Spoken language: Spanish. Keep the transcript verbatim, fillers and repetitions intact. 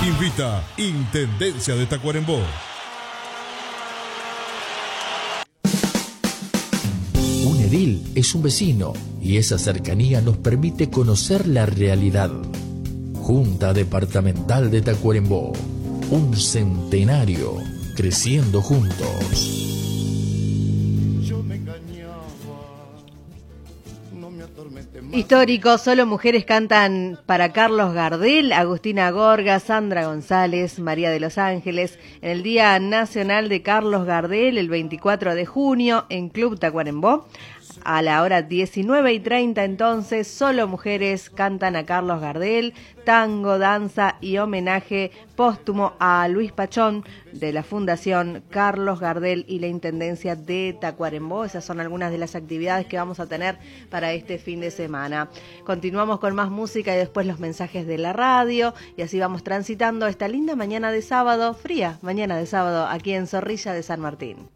Invita Intendencia de Tacuarembó. Un edil es un vecino y esa cercanía nos permite conocer la realidad. Junta Departamental de Tacuarembó. Un centenario creciendo juntos. Histórico, solo mujeres cantan para Carlos Gardel, Agustina Gorga, Sandra González, María de los Ángeles, en el Día Nacional de Carlos Gardel, el veinticuatro de junio, en Club Tacuarembó. A la hora diecinueve y treinta entonces, solo mujeres cantan a Carlos Gardel, tango, danza y homenaje póstumo a Luis Pachón de la Fundación Carlos Gardel y la Intendencia de Tacuarembó. Esas son algunas de las actividades que vamos a tener para este fin de semana. Continuamos con más música y después los mensajes de la radio y así vamos transitando esta linda mañana de sábado, fría mañana de sábado aquí en Zorrilla de San Martín.